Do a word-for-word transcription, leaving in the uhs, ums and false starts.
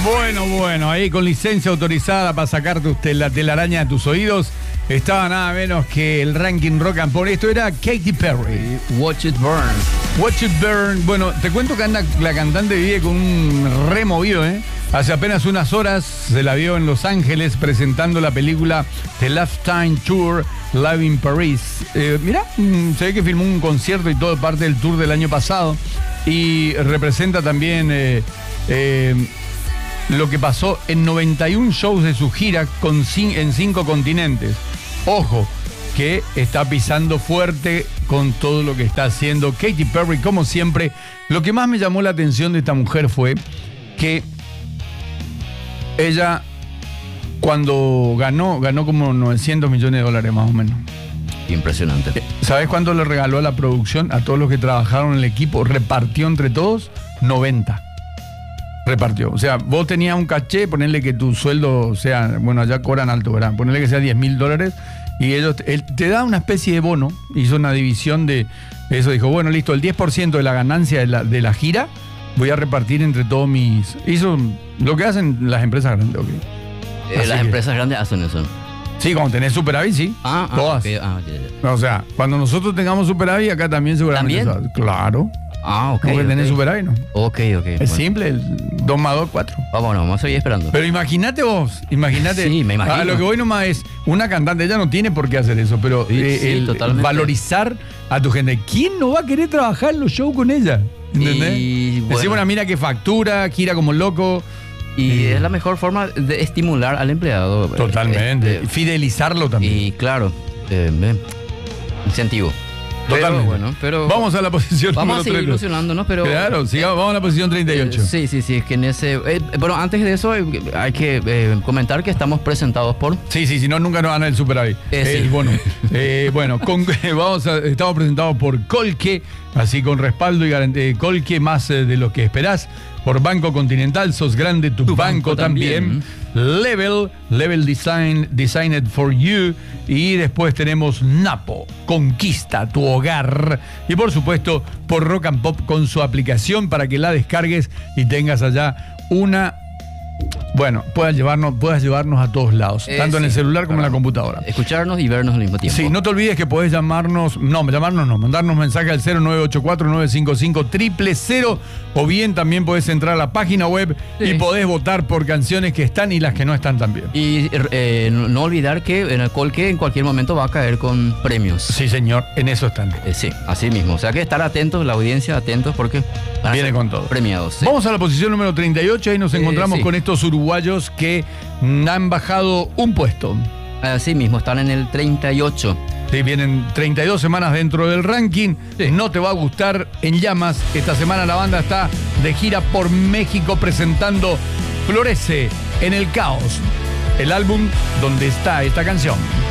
Bueno, bueno, ahí con licencia autorizada para sacarte usted la telaraña de tus oídos, estaba nada menos que el ranking rock and pop. Esto era Katy Perry. Watch It Burn. Watch It Burn. Bueno, te cuento que anda, la cantante vive con un removido, ¿eh? Hace apenas unas horas se la vio en Los Ángeles presentando la película The Lifetime Tour Live in Paris. Eh, mirá, se ve que filmó un concierto y todo parte del tour del año pasado y representa también eh, eh, lo que pasó en noventa y un shows de su gira con, en cinco continentes. Ojo, que está pisando fuerte con todo lo que está haciendo Katy Perry, como siempre. Lo que más me llamó la atención de esta mujer fue que ella, cuando ganó, ganó como novecientos millones de dólares más o menos. Impresionante. ¿Sabes cuánto le regaló a la producción, a todos los que trabajaron en el equipo? Repartió entre todos noventa. Repartió. O sea, vos tenías un caché, ponerle que tu sueldo sea, bueno, allá cobran alto, ¿verdad? Ponerle que sea diez mil dólares y ellos, él te da una especie de bono, hizo una división de eso, dijo, bueno, listo, el diez por ciento de la ganancia de la, de la gira voy a repartir entre todos mis... Hizo lo que hacen las empresas grandes, ¿ok? Eh, las que, empresas grandes hacen eso. Sí, cuando tenés superávit, sí. Ah, ah todas. okay. ah, yeah, yeah. O sea, cuando nosotros tengamos superávit, acá también seguramente... ¿También? Eso, claro. Ah, ok. Como que okay. tenés superávit, ¿no? Ok, ok. Es bueno. simple, el dos más dos, cuatro. Vamos, vamos a seguir esperando. Pero imagínate vos, imagínate. Sí, me imagino. A lo que voy nomás es, una cantante, ella no tiene por qué hacer eso, pero sí, eh, sí, el, totalmente. valorizar a tu gente. ¿Quién no va a querer trabajar en los shows con ella? ¿Entendés? Y, bueno. Encima una mina que factura, gira como loco. Y y es la mejor forma de estimular al empleado. Totalmente. Este, Fidelizarlo también. y claro, eh, incentivo. Totalmente. Pero, bueno, pero vamos a la posición vamos número a seguir tres. ilusionándonos, pero... Claro, sigamos, vamos a la posición treinta y ocho. Eh, sí, sí, sí, es que en ese... Eh, bueno, antes de eso eh, hay que eh, comentar que estamos presentados por... Sí, sí, si no, nunca nos dan el superávit. Eh, el sí. bono. Eh, bueno, con, vamos a, estamos presentados por Colque, así con respaldo y garantía. Colque, más eh, de lo que esperás. Por Banco Continental, sos grande, tu, Tu banco, banco también. también. Level, Level Design, Designed for You. Y después tenemos Napo, conquista tu hogar. Y por supuesto, por Rock and Pop con su aplicación para que la descargues y tengas allá una... Bueno, puedas llevarnos, puedas llevarnos a todos lados, Eh, tanto en sí, el celular como claro. en la computadora. Escucharnos y vernos al mismo tiempo. Sí, no te olvides que podés llamarnos, no, llamarnos no, mandarnos mensaje al cero nueve ocho cuatro nueve cinco cinco cero cero cero o bien también podés entrar a la página web Sí. y podés votar por canciones que están y las que no están también. Y eh, no no olvidar que en el Colque en cualquier momento va a caer con premios. Sí, señor, en eso están. Eh, sí, así mismo. O sea que estar atentos, la audiencia atentos porque van a Viene ser con todo. premiados. Sí. Vamos a la posición número treinta y ocho, ahí nos Eh, encontramos sí. con estos uruguayos que han bajado un puesto. Así mismo, están en el treinta y ocho. Sí, vienen treinta y dos semanas dentro del ranking. Sí. No te va a gustar En Llamas. Esta semana la banda está de gira por México presentando Florece en el Caos, el álbum donde está esta canción.